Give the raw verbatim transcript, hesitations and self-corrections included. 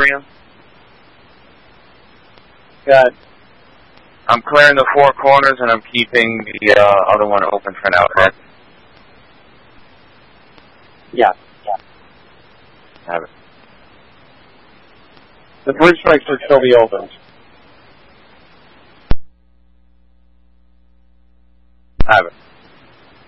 area. Good. I'm clearing the four corners, and I'm keeping the uh, other one open for now, correct? Yeah. Yeah. Have it. The bridge strike should still be open. Have it.